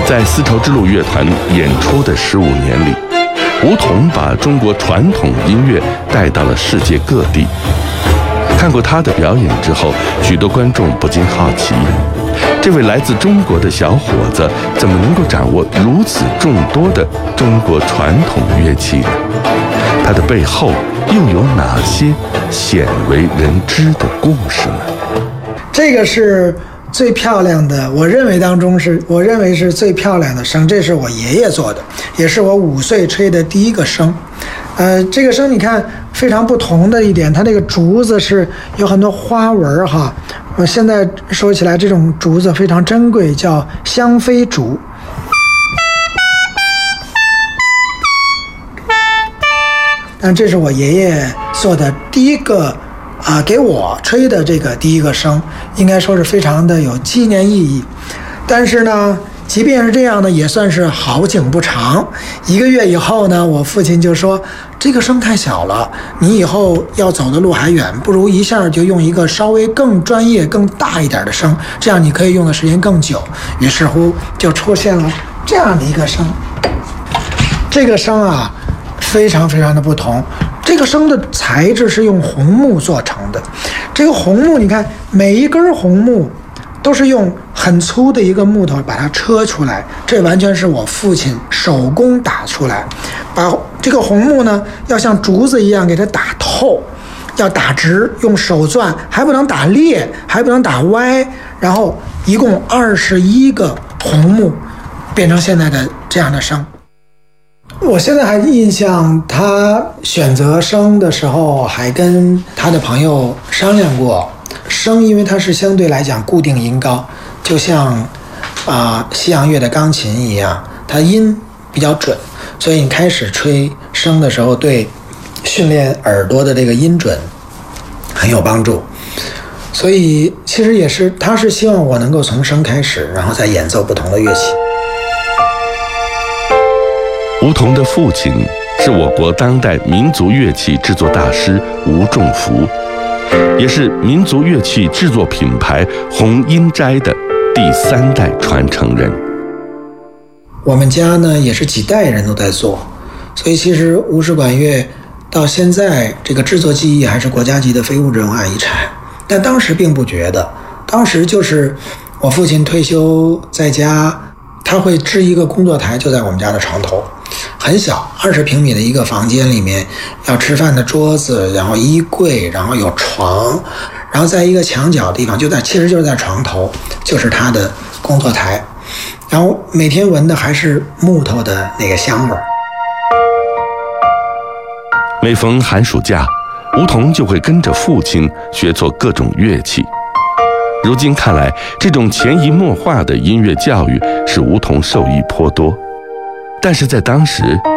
在丝绸之路乐团演出的15年里，吴彤把中国传统音乐带到了世界各地。看过他的表演之后，许多观众不禁好奇，这位来自中国的小伙子怎么能够掌握如此众多的中国传统乐器呢？他的背后又有哪些鲜为人知的故事呢？ 这个是最漂亮的，我认为是最漂亮的笙，这是我爷爷做的，也是我5岁吹的第一个笙。这个笙你看非常不同的一点，它这个竹子是有很多花纹哈。我现在说起来，这种竹子非常珍贵，叫香妃竹。但这是我爷爷做的第一个给我吹的这个第一个笙，应该说是非常的有纪念意义。但是呢，即便是这样呢，也算是好景不长。1个月以后呢，我父亲就说这个笙太小了，你以后要走的路还远，不如一下就用一个稍微更专业更大一点的笙，这样你可以用的时间更久。于是乎就出现了这样的一个笙。这个笙啊非常非常的不同，这个笙的材质是用红木做成的。这个红木你看每一根红木都是用很粗的一个木头把它车出来，这完全是我父亲手工打出来。把这个红木呢要像竹子一样给它打透，要打直，用手钻，还不能打裂，还不能打歪，然后一共21个红木变成现在的这样的笙。我现在还印象，他选择笙的时候还跟他的朋友商量过。笙因为它是相对来讲固定音高，就像西洋乐的钢琴一样，它音比较准，所以你开始吹笙的时候，对训练耳朵的这个音准很有帮助。所以其实也是，他是希望我能够从笙开始，然后再演奏不同的乐器。 吴彤的父亲是我国当代民族乐器制作大师吴仲福，也是民族乐器制作品牌红缨斋的第3代传承人。 我们家呢也是几代人都在做，所以其实吴氏管乐到现在这个制作技艺还是国家级的非物质文化遗产。但当时并不觉得，当时就是我父亲退休在家，他会支一个工作台，就在我们家的床头，很小，20平米的一个房间里面，要吃饭的桌子，然后衣柜，然后有床，然后在一个墙角的地方，其实就是在床头，就是他的工作台，然后每天闻的还是木头的那个香味儿。 每逢寒暑假，吴彤就会跟着父亲学做各种乐器。如今看来，这种潜移默化的音乐教育使吴彤受益颇多。但是在当时，